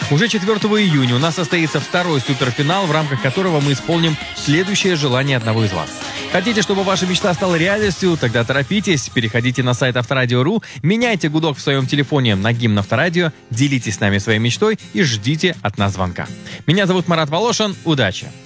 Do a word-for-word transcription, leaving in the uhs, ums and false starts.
Уже четвёртого июня у нас состоится второй суперфинал, в рамках которого мы исполним следующее желание одного из вас. Хотите, чтобы ваша мечта стала реальностью? Тогда торопитесь, переходите на сайт авторадио точка ру, меняйте гудок в своем телефоне на гимн Авторадио, делитесь с нами своей мечтой и ждите от нас звонка. Меня зовут Марат Волошин. Удачи!